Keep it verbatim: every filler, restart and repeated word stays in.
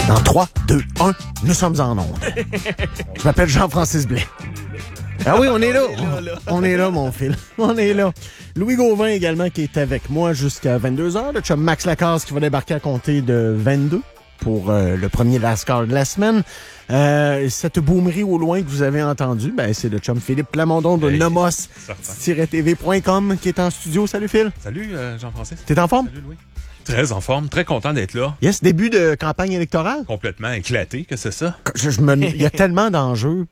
Dans trois, deux, un, nous sommes en onde. Je m'appelle Jean-Francis Blais. Ah oui, on est là. On, on est là, mon fils. On est là. Louis Gauvin également qui est avec moi jusqu'à vingt-deux heures. Le chum Max Lacasse qui va débarquer à compter de vingt-deux pour euh, le premier Lascar de la semaine. Euh, cette boomerie au loin que vous avez entendu, ben, c'est le chum Philippe Plamondon de hey, nomos tiret t v point com qui est en studio. Salut Phil. Salut euh, Jean-Francis. T'es en forme? Salut Louis. Très en forme, très content d'être là. Yes, début de campagne électorale. Complètement éclaté, que c'est ça? Je, je me, il y a tellement d'enjeux